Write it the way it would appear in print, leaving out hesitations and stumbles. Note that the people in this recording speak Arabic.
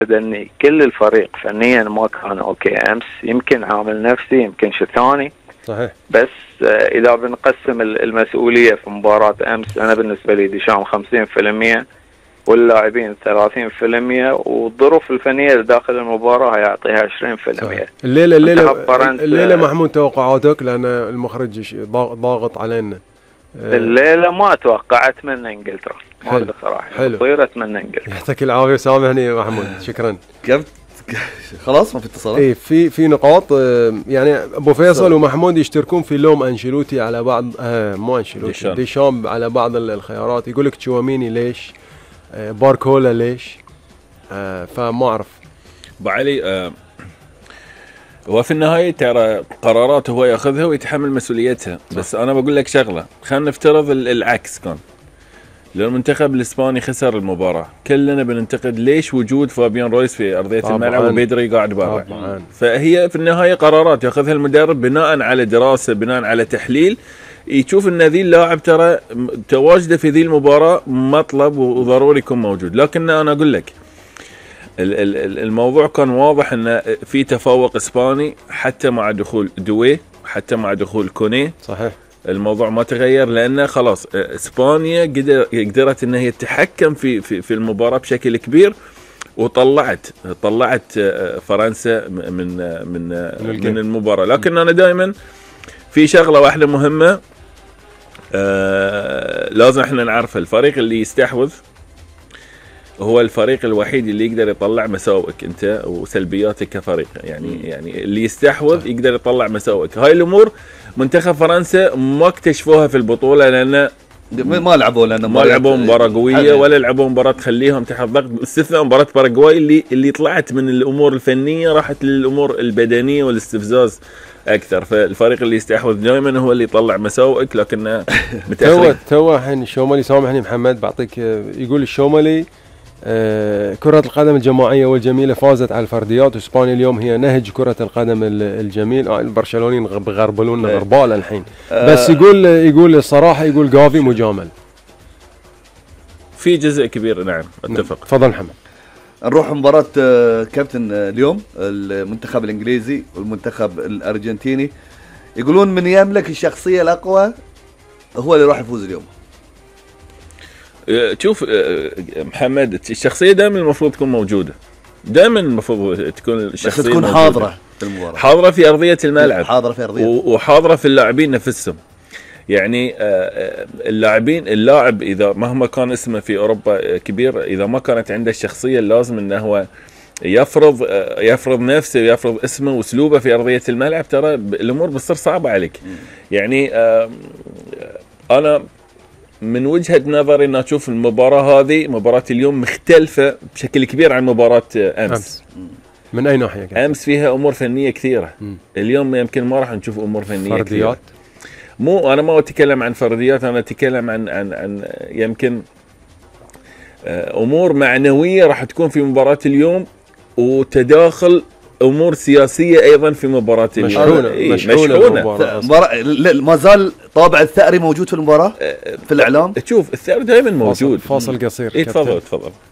بدني كل الفريق فنيا ما كان اوكي امس، يمكن عامل نفسي يمكن شيء ثاني. صحيح. بس اذا بنقسم المسؤوليه في مباراه امس، انا بالنسبه لي ديشام 50% واللاعبين 30%، والظروف الفنيه اللي داخل المباراه يعطيها 20%. الليله محمود توقعاتك، لان المخرج ضاغط علينا. الليله ما توقعت من انجلترا، ما صراحه تصير اتمنى انجلترا. يعطيك العافيه، سامحني محمود. شكرا. خلاص ما في اتصالات. اي في نقاط، يعني ابو فيصل ومحمود يشتركون في لوم انشيلوتي على بعض، مو انشيلوتي، ديشام على بعض الخيارات. يقول لك تشواميني ليش، باركولا ليش، فما اعرف. ابو علي، هو في النهاية ترى قرارات هو ياخذها ويتحمل مسؤوليتها. بس انا بقول لك شغله، خلينا نفترض العكس كان، لو المنتخب الاسباني خسر المباراه كلنا بننتقد ليش وجود فابيان رويس في ارضيه الملعب وبيدري قاعد برا. فهي في النهايه قرارات ياخذها المدرب بناء على دراسه، بناء على تحليل، يشوف ان ذي اللاعب ترى تواجده في ذي المباراه مطلب وضروري يكون موجود. لكن انا اقول لك الموضوع كان واضح ان في تفوق اسباني حتى مع دخول دوي، حتى مع دخول كوني. صحيح. الموضوع ما تغير، لأنه خلاص اسبانيا قدرت انها تتحكم في المباراة بشكل كبير، وطلعت فرنسا من المباراة. لكن انا دائما في شغلة واحدة مهمة لازم احنا نعرفها، الفريق اللي يستحوذ هو الفريق الوحيد اللي يقدر يطلع مساوئك انت وسلبياتك كفريق. يعني اللي يستحوذ يقدر يطلع مساوئك. هاي الامور منتخب فرنسا ما اكتشفوها في البطوله، لان ما لعبوا مباراه قويه ولا لعبوا مباراه تخليهم تحت ضغط، باستثناء مباراه باراغواي اللي طلعت من الامور الفنيه راحت للامور البدنيه والاستفزاز اكثر. فالفريق اللي يستحوذ دائما هو اللي يطلع مساوئك، لكنه متاخرين. تو الحين الشومالي، سامحني محمد بعطيك، يقول الشومالي كرة القدم الجماعية والجميلة فازت على الفرديات، واسبانيا اليوم هي نهج كرة القدم الجميل. البرشلونيين بغربلون غربال الحين. بس يقول الصراحة، يقول جافي مجامل في جزء كبير. نعم اتفق. تفضل محمد. نروح مباراة كابتن اليوم، المنتخب الانجليزي والمنتخب الارجنتيني. يقولون من يملك الشخصية الاقوى هو اللي راح يفوز اليوم. شوف محمد، الشخصية دائما المفروض تكون موجودة، دائما المفروض تكون الشخصية تكون حاضرة في المباراة، حاضرة في أرضية الملعب، حاضرة في أرضية، وحاضرة في اللاعبين نفسهم. يعني اللاعب إذا مهما كان اسمه في أوروبا كبير، إذا ما كانت عنده الشخصية اللازم إنه هو يفرض نفسه ويفرض اسمه واسلوبه في أرضية الملعب، ترى الأمور بتصير صعبة عليك. يعني أنا من وجهة نظري أن أشوف المباراة هذه، مباراة اليوم، مختلفة بشكل كبير عن مباراة أمس. من أي ناحية؟ أمس فيها أمور فنية كثيرة. اليوم يمكن ما راح نشوف أمور فنية فرديات كثيرة. أنا ما أتكلم عن فرديات، أنا أتكلم عن يمكن أمور معنوية راح تكون في مباراة اليوم، وتداخل امور سياسيه ايضا في مباراه مشحونه. ما زال طابع الثأري موجود في المباراه في الاعلام. تشوف الثأر دائما موجود. فاصل قصير. تفضل.